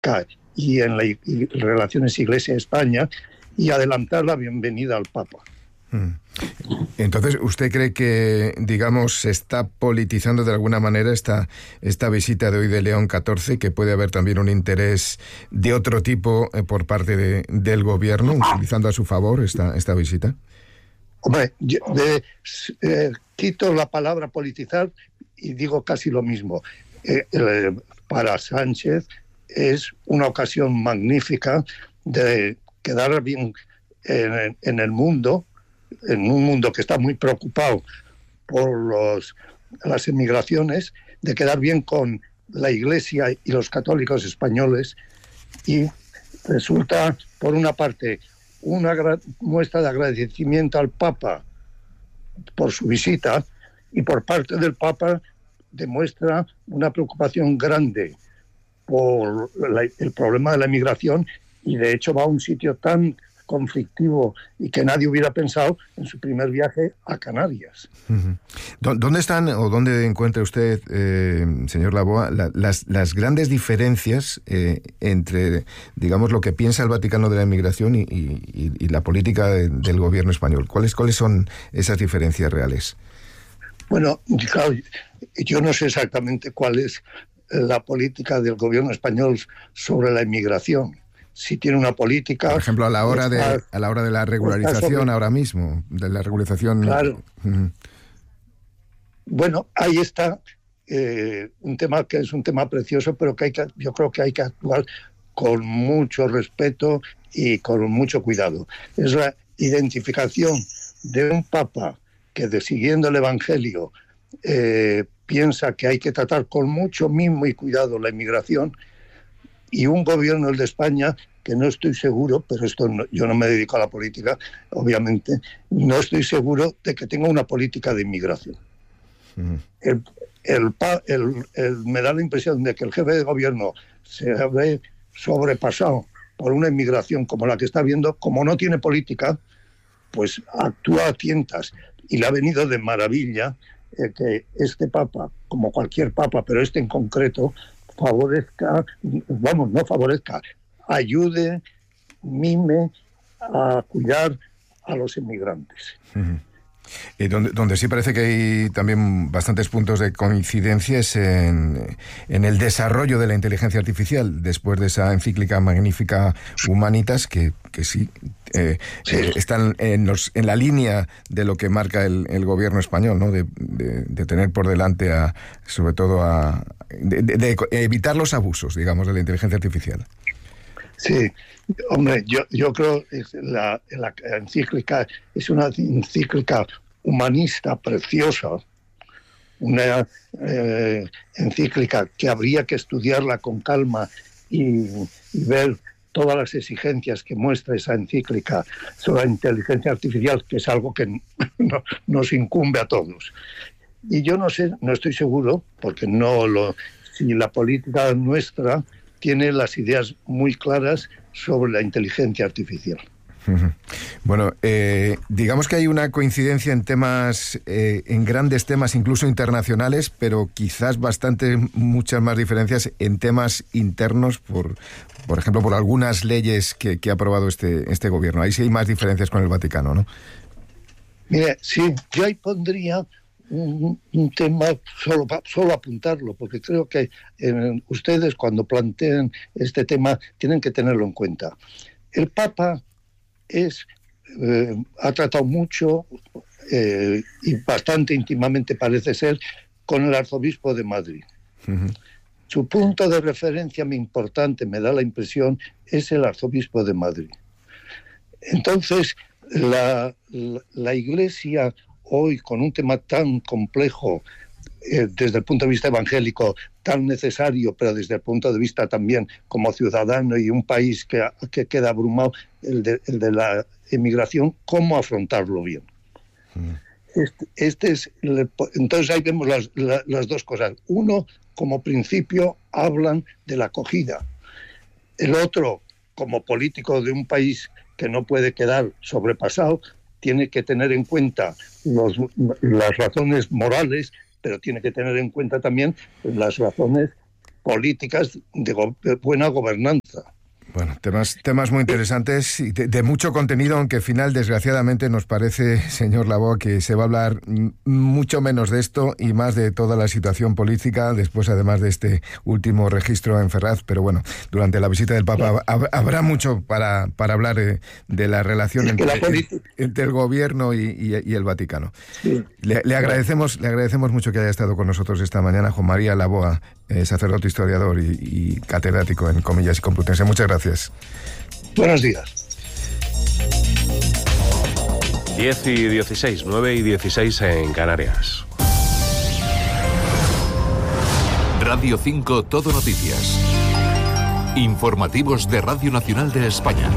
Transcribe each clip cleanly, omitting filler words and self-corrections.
y en las relaciones Iglesia-España, y adelantar la bienvenida al Papa. Entonces, ¿usted cree que, digamos, se está politizando de alguna manera esta visita de hoy de León XIV, que puede haber también un interés de otro tipo por parte del gobierno, utilizando a su favor esta visita? Hombre, quito la palabra politizar y digo casi lo mismo. Para Sánchez es una ocasión magnífica de quedar bien en el mundo, en un mundo que está muy preocupado por las emigraciones, de quedar bien con la Iglesia y los católicos españoles, y resulta, por una parte, una muestra de agradecimiento al Papa por su visita, y por parte del Papa demuestra una preocupación grande por el problema de la emigración, y de hecho va a un sitio tan conflictivo y que nadie hubiera pensado en su primer viaje a Canarias. Uh-huh. ¿Dónde están o dónde encuentra usted, señor Laboa, las grandes diferencias entre, digamos, lo que piensa el Vaticano de la inmigración y la política del gobierno español? ¿Cuáles son esas diferencias reales? Bueno, claro, yo no sé exactamente cuál es la política del gobierno español sobre la inmigración. Si tiene una política... Por ejemplo, a la hora de la regularización ahora mismo, de la regularización... Claro. Uh-huh. Bueno, ahí está un tema que es un tema precioso, pero yo creo que hay que actuar con mucho respeto y con mucho cuidado. Es la identificación de un papa que, siguiendo el Evangelio, piensa que hay que tratar con mucho mimo y cuidado la inmigración, y un gobierno, el de España, que no estoy seguro, pero yo no me dedico a la política, obviamente, no estoy seguro de que tenga una política de inmigración. Uh-huh. Me da la impresión de que el jefe de gobierno se ve sobrepasado por una inmigración como la que está viendo. Como no tiene política, pues actúa a tientas, y le ha venido de maravilla que este papa, como cualquier papa, pero este en concreto, ayude, mime a cuidar a los inmigrantes. Uh-huh. Y donde sí parece que hay también bastantes puntos de coincidencia es en el desarrollo de la inteligencia artificial, después de esa encíclica magnífica Humanitas, que sí, están en la línea de lo que marca el gobierno español, ¿no? De tener por delante sobre todo de evitar los abusos, digamos, de la inteligencia artificial. Sí, hombre, yo creo que la encíclica es una encíclica humanista preciosa, una encíclica que habría que estudiarla con calma y ver todas las exigencias que muestra esa encíclica sobre la inteligencia artificial, que es algo que nos incumbe a todos. Y yo no estoy seguro, porque si la política nuestra tiene las ideas muy claras sobre la inteligencia artificial. Bueno, digamos que hay una coincidencia en temas, en grandes temas, incluso internacionales, pero quizás muchas más diferencias en temas internos, por ejemplo, por algunas leyes que ha aprobado este gobierno. Ahí sí hay más diferencias con el Vaticano, ¿no? Mire, sí, yo ahí pondría un tema, solo apuntarlo, porque creo que ustedes, cuando planteen este tema, tienen que tenerlo en cuenta. El Papa ha tratado mucho y bastante íntimamente, parece ser, con el arzobispo de Madrid. Uh-huh. Su punto de referencia muy importante, me da la impresión, es el arzobispo de Madrid. Entonces, la Iglesia hoy, con un tema tan complejo, desde el punto de vista evangélico, tan necesario, pero desde el punto de vista también como ciudadano y un país que queda abrumado, el de la emigración, ¿cómo afrontarlo bien? Entonces ahí vemos las dos cosas. Uno, como principio, hablan de la acogida. El otro, como político de un país que no puede quedar sobrepasado, tiene que tener en cuenta las razones morales, pero tiene que tener en cuenta también las razones políticas de buena gobernanza. Bueno, temas muy interesantes y de mucho contenido, aunque al final, desgraciadamente, nos parece, señor Laboa, que se va a hablar mucho menos de esto y más de toda la situación política, después además de este último registro en Ferraz. Pero bueno, durante la visita del Papa habrá mucho para hablar de la relación entre el gobierno y el Vaticano. Sí. Le agradecemos mucho que haya estado con nosotros esta mañana, Juan María Laboa, sacerdote, historiador y catedrático en Comillas y Complutense. Muchas gracias. Buenos días. 10:16, 9:16 en Canarias. Radio 5 Todo Noticias. Informativos de Radio Nacional de España.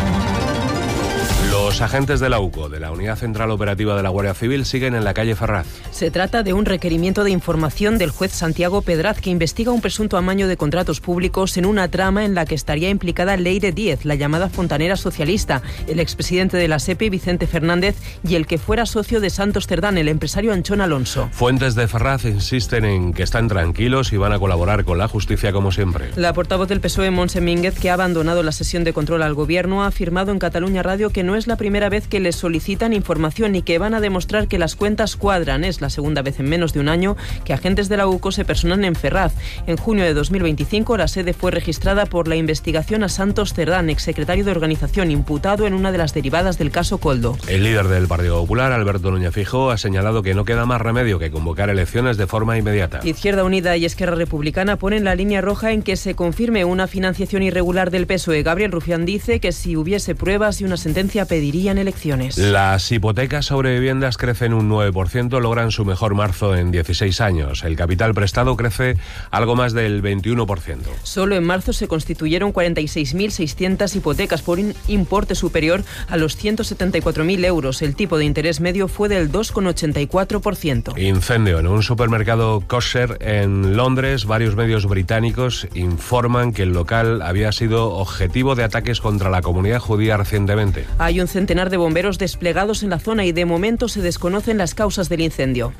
Los agentes de la UCO, de la Unidad Central Operativa de la Guardia Civil, siguen en la calle Ferraz. Se trata de un requerimiento de información del juez Santiago Pedraz, que investiga un presunto amaño de contratos públicos en una trama en la que estaría implicada Leire Díez, la llamada fontanera socialista, el expresidente de la SEPI, Vicente Fernández, y el que fuera socio de Santos Cerdán, el empresario Anchón Alonso. Fuentes de Ferraz insisten en que están tranquilos y van a colaborar con la justicia como siempre. La portavoz del PSOE, Montse Mínguez, que ha abandonado la sesión de control al gobierno, ha afirmado en Cataluña Radio que no es la primera vez que les solicitan información y que van a demostrar que las cuentas cuadran. Es la segunda vez en menos de un año que agentes de la UCO se personan en Ferraz. En junio de 2025 la sede fue registrada por la investigación a Santos Cerdán, exsecretario de organización, imputado en una de las derivadas del caso Coldo. El líder del Partido Popular, Alberto Núñez Feijóo, ha señalado que no queda más remedio que convocar elecciones de forma inmediata. Izquierda Unida y Esquerra Republicana ponen la línea roja en que se confirme una financiación irregular del PSOE. Gabriel Rufián dice que si hubiese pruebas y una sentencia pedirían elecciones. Las hipotecas sobre viviendas crecen un 9%, logran su mejor marzo en 16 años. El capital prestado crece algo más del 21%. Solo en marzo se constituyeron 46.600 hipotecas por un importe superior a los 174.000 euros. El tipo de interés medio fue del 2,84%. Incendio en un supermercado kosher en Londres. Varios medios británicos informan que el local había sido objetivo de ataques contra la comunidad judía recientemente. Hay un centenar de bomberos desplegados en la zona y de momento se desconocen las causas del incendio.